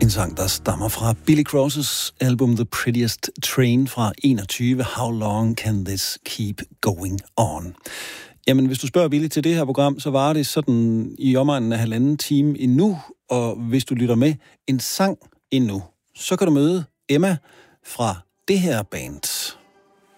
En sang, der stammer fra Billy Crosses album The Prettiest Train fra 21. How long can this keep going on? Jamen, hvis du spørger Billy til det her program, så var det sådan i omegnen af 1,5 time endnu, og hvis du lytter med en sang endnu, så kan du møde Emma fra det her band.